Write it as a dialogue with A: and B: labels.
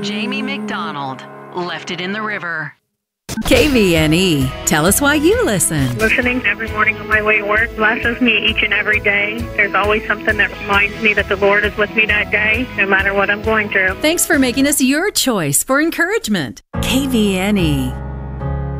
A: Jamie McDonald left it in the river.
B: KVNE. Tell us why you listen.
C: Listening every morning on my way to work blesses me each and every day. There's always something that reminds me that the Lord is with me that day, no matter what I'm going through.
B: Thanks for making us your choice for encouragement. KVNE.